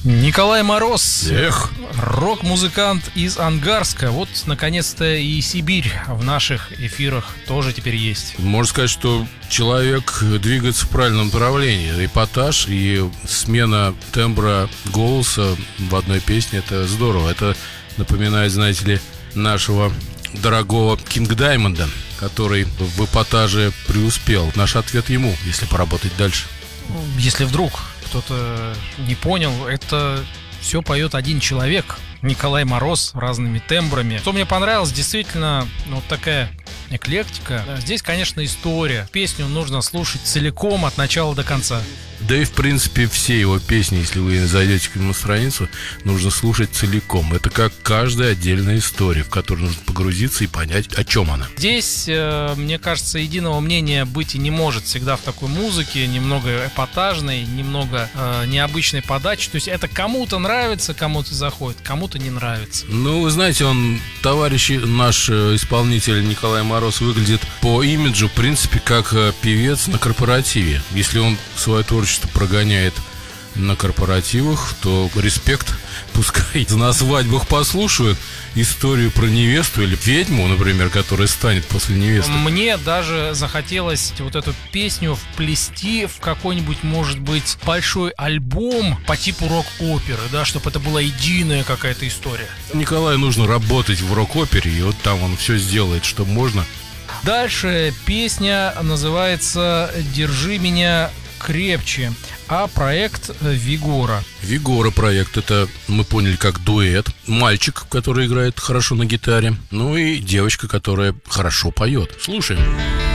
Николай Мороз, Эх, рок-музыкант из Ангарска. Вот, наконец-то, и Сибирь в наших эфирах тоже теперь есть. можно сказать, что человек двигается в правильном направлении. Эпатаж и смена тембра голоса в одной песне — это здорово. Это напоминает, знаете ли, нашего дорогого Кинг Даймонда, который в эпатаже преуспел. Наш ответ ему, если поработать дальше. Если вдруг кто-то не понял, это все поет один человек, Николай Мороз, разными тембрами. Что мне понравилось, действительно, вот такая эклектика. Здесь, конечно, история. Песню нужно слушать целиком от начала до конца. Да и, в принципе, все его песни, если вы зайдете к нему на страницу, нужно слушать целиком. Это как каждая отдельная история, в которую нужно погрузиться и понять, о чем она. Здесь, мне кажется, единого мнения быть и не может всегда в такой музыке, немного эпатажной, немного необычной подачи. То есть это кому-то нравится, кому-то заходит, кому-то не нравится. Ну, вы знаете, товарищ наш исполнитель Николай Мороз выглядит по имиджу, в принципе, как певец на корпоративе. Если он свое творчество прогоняет на корпоративах, то респект. Пускай на свадьбах послушают историю про невесту или ведьму, например, которая станет после невесты. Мне даже захотелось вот эту песню вплести в какой-нибудь, может быть, большой альбом по типу рок-оперы, да, чтобы это была единая какая-то история. Николаю нужно работать в рок-опере, и вот там он все сделает, что можно. Дальше песня называется «Держи меня крепче», а проект Вигора. Вигора проект — это, мы поняли, как дуэт. Мальчик, который играет хорошо на гитаре, ну и девочка, которая хорошо поет. Слушаем.